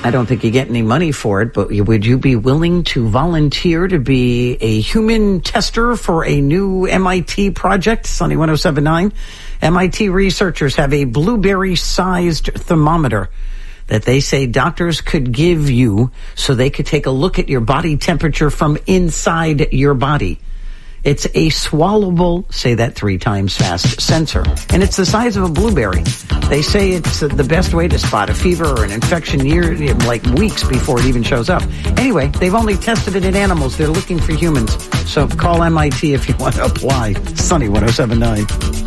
I don't think you get any money for it, but would you be willing to volunteer to be a human tester for a new MIT project? Sunny 107.9. MIT researchers have a blueberry-sized thermometer that they say doctors could give you so they could take a look at your body temperature from inside your body. It's a swallowable, say that 3 times fast, sensor. And it's the size of a blueberry. They say it's the best way to spot a fever or an infection like weeks before it even shows up. Anyway, they've only tested it in animals. They're looking for humans. So call MIT if you want to apply. Sunny 107.9.